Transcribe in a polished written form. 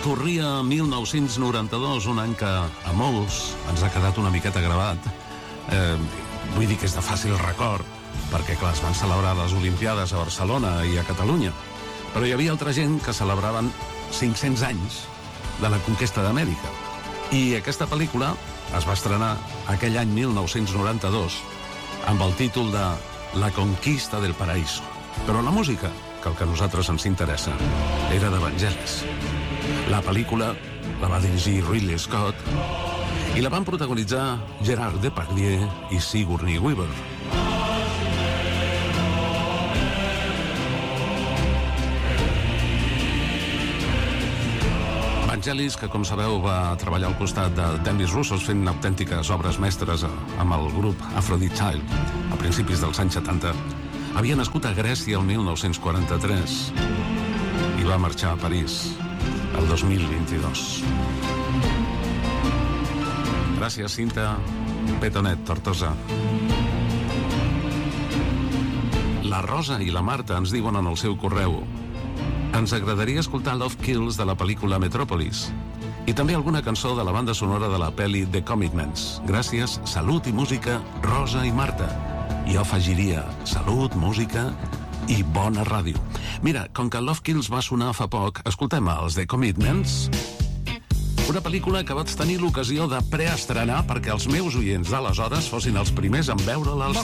Corria 1992, un any que a molts ens ha quedat una miqueta gravat. Vull dir que és de fàcil record, perquè, clar, es van celebrar les Olimpiades a Barcelona i a Catalunya. Però hi havia altra gent que celebraven 500 anys de la conquesta d'Amèrica. I aquesta pel·lícula es va estrenar aquell any 1992 amb el títol de La conquista del paraíso. Però la música, que el que a nosaltres ens interessa, era de Vangelis. La pel·lícula la va dirigir Ridley Scott i la van protagonitzar Gerard Depardieu i Sigourney Weaver. Vangelis, que com sabeu va treballar al costat de Demis Roussos fent autèntiques obres mestres amb el grup Aphrodite Child a principis dels anys 70, havia nascut a Grècia el 1943 i va marxar a París el 2022. Gràcies, Cinta Petonet, Tortosa. La Rosa i la Marta ens diuen en el seu correu: ens agradaria escoltar Love Kills de la pel·lícula Metropolis i també alguna cançó de la banda sonora de la pel·li The Commitments. Gràcies, salut i música, Rosa i Marta. Jo afegiria salut, música i bona ràdio. Mira, com que Love Kills va sonar fa poc, escoltem els The Commitments, una pel·lícula que vaig tenir l'ocasió de preestrenar perquè els meus oients d'aleshores fossin els primers en veure-la al